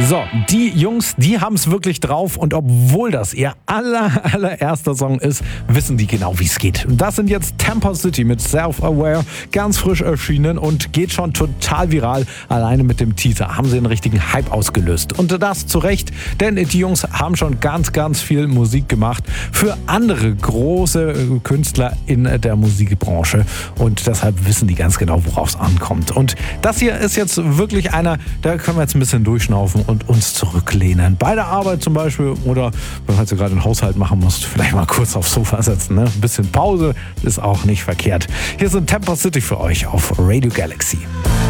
So, die Jungs, die haben es wirklich drauf und obwohl das ihr allererster Song ist, wissen die genau, wie es geht. Das sind jetzt Tampa City mit Self-Aware, ganz frisch erschienen und geht schon total viral. Alleine mit dem Teaser haben sie einen richtigen Hype ausgelöst. Und das zu Recht, denn die Jungs haben schon ganz viel Musik gemacht für andere große Künstler in der Musikbranche und deshalb wissen die ganz genau, worauf es ankommt. Und das hier ist jetzt wirklich einer, da können wir jetzt ein bisschen durchschnaufen und uns zurücklehnen. Bei der Arbeit zum Beispiel oder falls du gerade einen Haushalt machen musst, vielleicht mal kurz aufs Sofa setzen. Ne? Ein bisschen Pause ist auch nicht verkehrt. Hier sind Tampa City für euch auf Radio Galaxy.